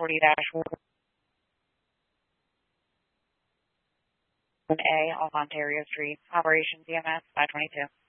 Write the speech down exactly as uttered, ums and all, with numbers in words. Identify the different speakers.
Speaker 1: forty dash one A off Ontario Street. Operations E M S five twenty-two.